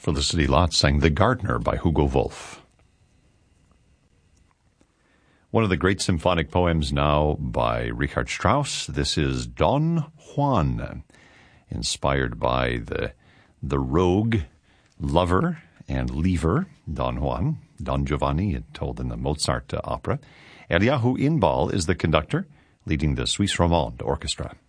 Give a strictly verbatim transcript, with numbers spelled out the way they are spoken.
Felicity Lott sang The Gardener by Hugo Wolf. One of the great symphonic poems now by Richard Strauss. This is Don Juan, inspired by the, the rogue lover and leaver, Don Juan, Don Giovanni, told in the Mozart uh, opera. Eliyahu Inbal is the conductor, leading the Suisse Romande Orchestra.